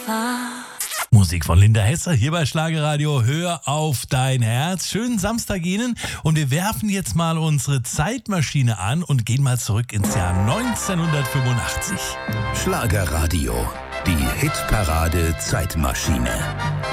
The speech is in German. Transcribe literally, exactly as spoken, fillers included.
Musik von Linda Hesse hier bei Schlagerradio. Hör auf dein Herz. Schönen Samstag Ihnen. Und wir werfen jetzt mal unsere Zeitmaschine an und gehen mal zurück ins Jahr neunzehnhundertfünfundachtzig. Schlagerradio. Die Hitparade Zeitmaschine.